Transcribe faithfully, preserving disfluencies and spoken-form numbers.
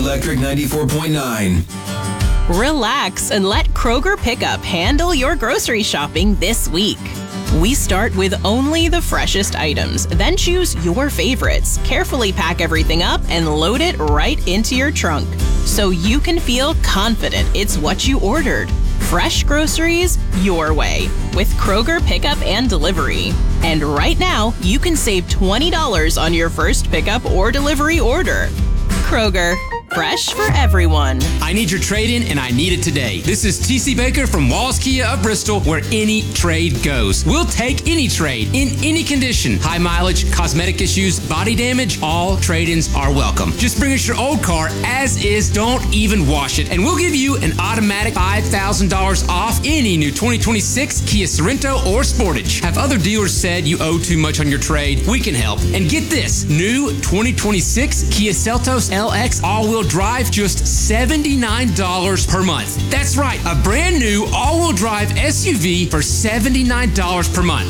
Electric ninety-four point nine. Relax and let Kroger Pickup handle your grocery shopping this week. We start with only the freshest items, then choose your favorites, carefully pack everything up, and load it right into your trunk so you can feel confident it's what you ordered. Fresh groceries your way with Kroger Pickup and Delivery. And right now, you can save twenty dollars on your first pickup or delivery order. Kroger, fresh for everyone. I need your trade-in, and I need it today. This is T C Baker from Walls Kia of Bristol, where any trade goes. We'll take any trade, in any condition. High mileage, cosmetic issues, body damage, all trade-ins are welcome. Just bring us your old car as is, don't even wash it, and we'll give you an automatic five thousand dollars off any new twenty twenty-six Kia Sorento or Sportage. Have other dealers said you owe too much on your trade? We can help. And get this, new twenty twenty-six Kia Seltos L X all-wheel drive, just seventy-nine dollars per month. That's right, a brand new all-wheel drive S U V for seventy-nine dollars per month.